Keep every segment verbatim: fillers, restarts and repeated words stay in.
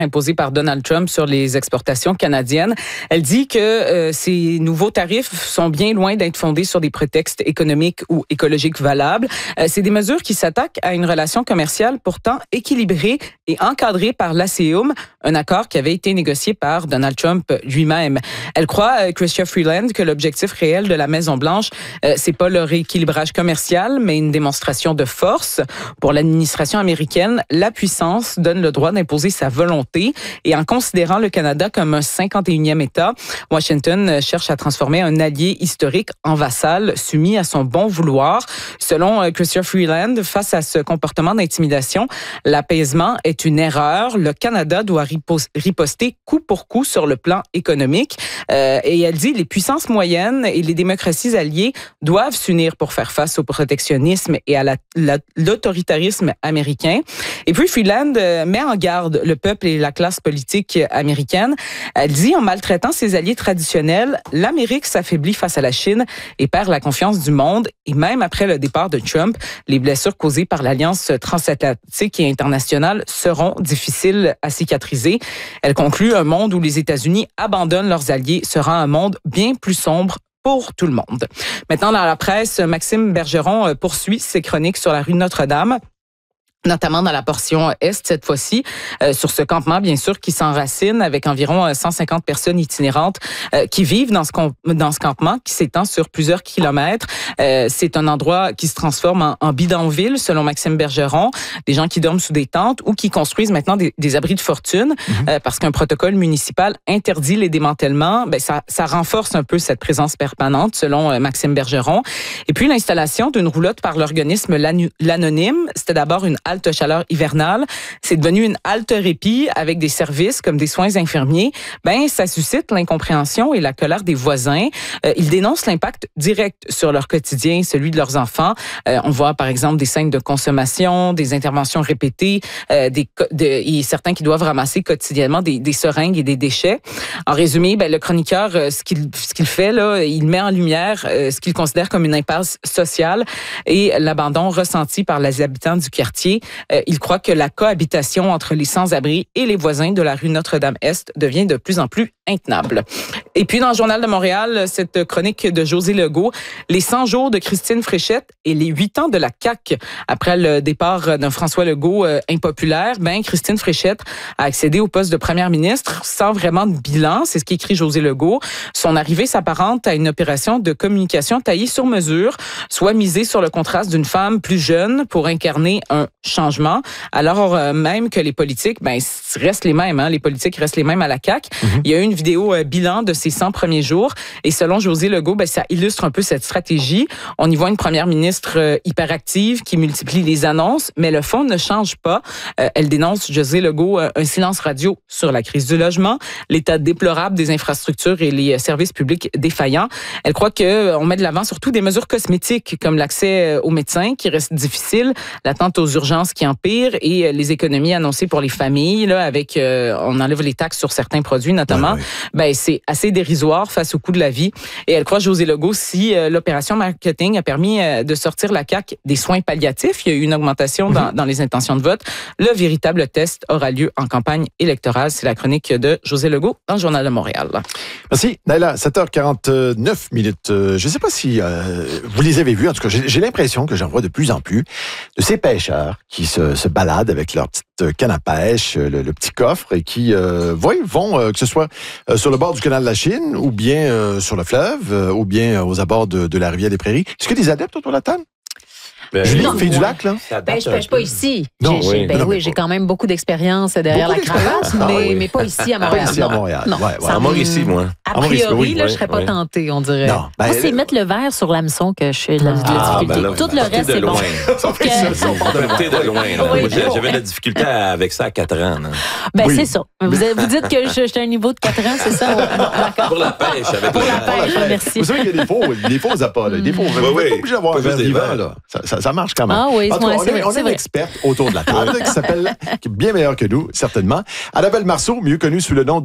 imposées par Donald Trump sur les exportations canadiennes. Elle dit que euh, ces nouveaux tarifs sont bien loin d'être fondés sur des prétextes économiques ou écologiques valables. Euh, c'est des mesures qui s'attaquent à une relation commerciale pourtant équilibrée et encadrée par l'ASEAN, un accord qui avait été négocié par Donald Trump lui-même. Elle croit, euh, Chrystia Freeland, que l'objectif réel de la Maison-Blanche, euh, c'est pas le rééquilibrage commercial, mais une démonstration de force. Pour l'administration américaine, la puissance donne le droit d'imposer sa volonté. Et en considérant le Canada comme un cinquante et unième État, Washington cherche à transformer un allié historique en vassal, soumis à son bon vouloir. Selon Chrystia Freeland, face à ce comportement d'intimidation, l'apaisement est une erreur. Le Canada doit riposter coup pour coup sur le plan économique. Euh, et elle dit les puissances moyennes et les démocraties alliées doivent s'unir pour faire face au protectionnisme et à la, la, l'autoritarisme américain. Et puis Freeland met en garde le peuple et la classe politique américaine. Elle dit, en maltraitant ses alliés traditionnels, l'Amérique s'affaiblit face à la Chine et perd la confiance du monde. Et même après le départ de Trump, les blessures causées par l'Alliance transatlantique et internationale seront difficiles à cicatriser. Elle conclut, un monde où les États-Unis abandonnent leurs alliés sera un monde bien plus sombre pour tout le monde. Maintenant, dans la presse, Maxime Bergeron poursuit ses chroniques sur la rue Notre-Dame, notamment dans la portion Est cette fois-ci, euh, sur ce campement, bien sûr, qui s'enracine avec environ cent cinquante personnes itinérantes euh, qui vivent dans ce, dans ce campement qui s'étend sur plusieurs kilomètres. Euh, c'est un endroit qui se transforme en, en bidonville, selon Maxime Bergeron, des gens qui dorment sous des tentes ou qui construisent maintenant des, des abris de fortune, mm-hmm. euh, parce qu'un protocole municipal interdit les démantèlements. Ben, ça, ça renforce un peu cette présence permanente, selon euh, Maxime Bergeron. Et puis, l'installation d'une roulotte par l'organisme L'Anonyme, c'était d'abord une halte chaleur hivernale, c'est devenu une halte répit avec des services comme des soins infirmiers. Ben, ça suscite l'incompréhension et la colère des voisins. Euh, ils dénoncent l'impact direct sur leur quotidien, celui de leurs enfants. Euh, on voit par exemple des scènes de consommation, des interventions répétées, euh, des de, et certains qui doivent ramasser quotidiennement des, des seringues et des déchets. En résumé, ben, le chroniqueur, euh, ce qu'il ce qu'il fait là, il met en lumière euh, ce qu'il considère comme une impasse sociale et l'abandon ressenti par les habitants du quartier. Euh, il croit que la cohabitation entre les sans-abri et les voisins de la rue Notre-Dame-Est devient de plus en plus intenable. Et puis, dans le Journal de Montréal, cette chronique de José Legault, les cent jours de Christine Fréchette et les huit ans de la C A Q. Après le départ d'un François Legault euh, impopulaire, ben, Christine Fréchette a accédé au poste de première ministre sans vraiment de bilan. C'est ce qu'écrit José Legault. Son arrivée s'apparente à une opération de communication taillée sur mesure, soit misée sur le contraste d'une femme plus jeune pour incarner un changement, alors euh, même que les politiques ben, restent les mêmes. Hein? Les politiques restent les mêmes à la C A Q. Mm-hmm. Il y a eu une vidéo euh, bilan de ces cent premiers jours et selon José Legault, ben, ça illustre un peu cette stratégie. On y voit une première ministre euh, hyperactive qui multiplie les annonces, mais le fond ne change pas. Euh, elle dénonce, José Legault, euh, un silence radio sur la crise du logement, l'état déplorable des infrastructures et les euh, services publics défaillants. Elle croit qu'on euh, met de l'avant surtout des mesures cosmétiques comme l'accès euh, aux médecins qui reste difficile, l'attente aux urgences qui empire et euh, les économies annoncées pour les familles, là, avec euh, on enlève les taxes sur certains produits notamment, ouais, ouais. Ben, c'est assez dérisoire face au coût de la vie. Et elle croit, José Legault, si euh, l'opération marketing a permis euh, de sortir la C A Q des soins palliatifs, il y a eu une augmentation mm-hmm. dans, dans les intentions de vote, le véritable test aura lieu en campagne électorale. C'est la chronique de José Legault dans le Journal de Montréal. Merci. Naila, sept heures quarante-neuf minutes. Euh, je ne sais pas si euh, vous les avez vus. En tout cas, j'ai, j'ai l'impression que j'en vois de plus en plus de ces pêcheurs qui se, se baladent avec leur petite canne à pêche, le, le petit coffre, et qui euh, ouais, vont, euh, que ce soit euh, sur le bord du canal de la Chine, ou bien euh, sur le fleuve, euh, ou bien euh, aux abords de, de la rivière des Prairies. Est-ce que des adeptes autour de la table? Ben, Julie, fille du lac, là? Ben, je ne pêche pas ici. Non, j'ai, oui, ben non, oui, j'ai quand même beaucoup d'expérience derrière beaucoup la cravate, mais, ah, oui. mais pas ici à Montréal. Pas ici à Montréal. Non, ouais, ouais. À Mauricie, moi. A À Mauricie, priori, oui, là, oui, je ne serais pas oui. tentée, on dirait. Non, ben, moi, c'est mettre le verre sur l'hameçon que je suis de la, de la Ah, difficulté. ben là, Tout le reste, de c'est loin. bon. Sauf que... Partez de loin. Là. Oui, Moi, oui. j'avais de la difficulté avec ça à quatre ans. Là. Ben, Oui. c'est ça. Vous, vous dites que je, je suis à un niveau de quatre ans, c'est ça? D'accord. Pour la pêche. Avec Pour le- la pêche, merci. Vous savez qu'il y a des faux, des faux appâts, là. Des faux, vous n'êtes oui. pas obligé d'avoir un Pas verre juste des vivant, verres. là. Ça, ça, ça marche quand même. Ah oui, En tout cas, ouais, on c'est a, vrai, on a c'est une vrai. experte autour de la table qui s'appelle, qui est bien meilleure que nous, certainement, Annabelle Marceau, mieux connue sous le nom de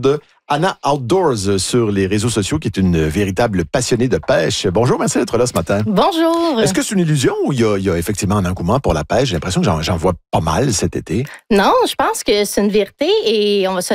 Anna Outdoors sur les réseaux sociaux, qui est une véritable passionnée de pêche. Bonjour, merci d'être là ce matin. Bonjour. Est-ce que c'est une illusion ou il y a, il y a effectivement un engouement pour la pêche? J'ai l'impression que j'en, j'en vois pas mal cet été. Non, je pense que c'est une vérité et on va se